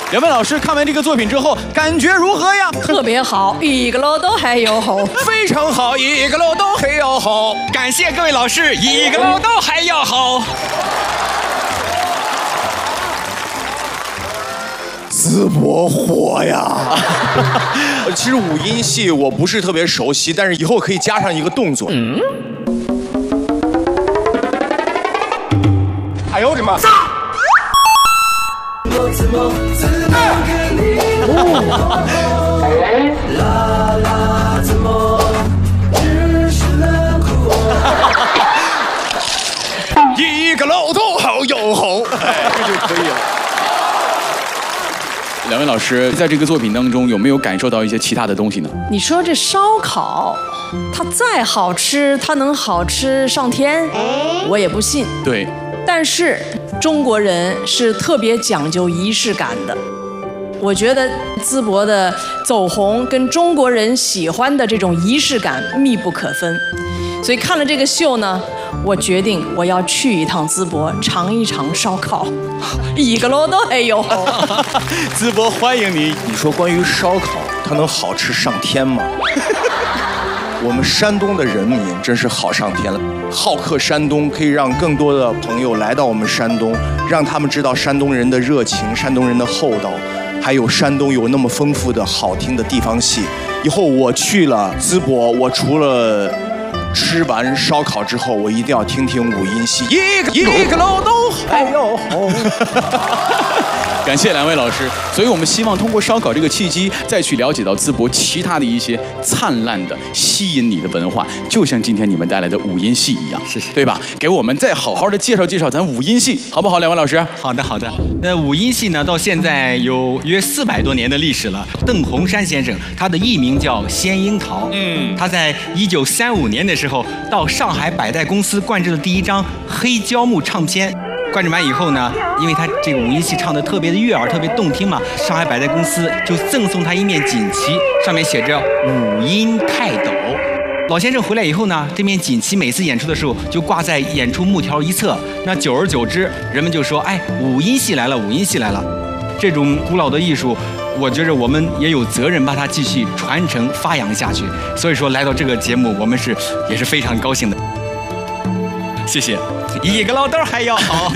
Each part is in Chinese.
两位老师看完这个作品之后，感觉如何呀？ 特别好，一个楼都还有好， 非常好，一个楼都还要好。 感谢各位老师，一个楼都还要好。 淄博火呀！其实五音戏我不是特别熟悉，但是以后可以加上一个动作。哎呦我的妈！一个楼都好又好，哎，这就可以了。 两位老师在这个作品当中有没有感受到一些其他的东西呢？ 你说这烧烤，它再好吃，它能好吃上天？我也不信。 对， 但是中国人是特别讲究仪式感的。我觉得淄博的走红跟中国人喜欢的这种仪式感密不可分。所以看了这个秀呢，我决定我要去一趟淄博，尝一尝烧烤，一个楼都还有。 淄博欢迎你。 你说关于烧烤，它能好吃上天吗？我们山东的人民真是好上天了，好客山东，可以让更多的朋友来到我们山东，让他们知道山东人的热情，山东人的厚道，还有山东有那么丰富的好听的地方戏。以后我去了淄博，我除了吃完烧烤之后，我一定要听听五音戏，一个楼都还要好。 感谢两位老师，所以我们希望通过烧烤这个契机，再去了解到淄博其他的一些灿烂的、吸引你的文化，就像今天你们带来的五音戏一样， 是， 对吧？给我们再好好的介绍介绍咱五音戏，好不好？两位老师， 好的。那五音戏呢，到现在有约400多年的历史了。邓洪山先生，他的艺名叫仙樱桃。他在1935年的时候，到上海百代公司灌制了第一张黑胶木唱片。灌制完以后呢，因为他这个五音戏唱得特别的悦耳，特别动听嘛，上海百代公司就赠送他一面锦旗，上面写着五音泰斗。老先生回来以后呢，这面锦旗每次演出的时候就挂在演出幕条一侧。那久而久之，人们就说：“哎，五音戏来了，五音戏来了。”这种古老的艺术，我觉着我们也有责任把它继续传承发扬下去。所以说，来到这个节目，我们也是非常高兴的。谢谢，一个老豆还要好。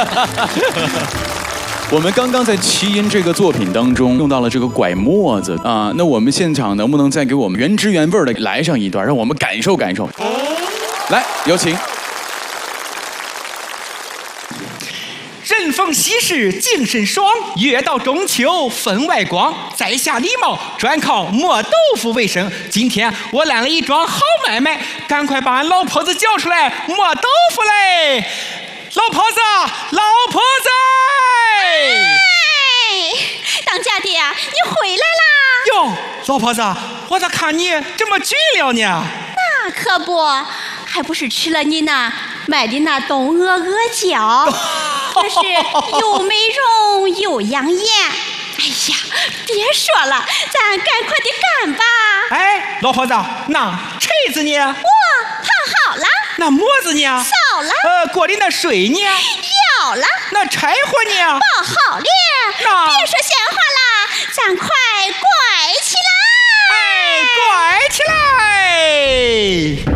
我们刚刚在奇音这个作品当中用到了这个拐沫子啊，那我们现场能不能再给我们原汁原味的来上一段，让我们感受感受？来，有请。 任逢喜事精神爽，月到中秋分外光。在下李茂专靠磨豆腐为生，今天我揽了一桩好买卖，赶快把俺老婆子叫出来磨豆腐嘞！老婆子，老婆子！ 哎，当家的呀，你回来啦！ 哟，老婆子，我咋看你这么俊了呢？ 那可不，还不是吃了你那买的那冻鹅脚，可是又美容又养眼。哎呀，别说了，咱赶快的干吧！ 哎，老婆子，那锤子呢？ 我烫好了。 那磨子呢？ 扫了。 锅里那水呢？ 舀了。 那柴火呢？ 包好了。 那别说闲话了，咱快拐起来！ 哎，拐起来！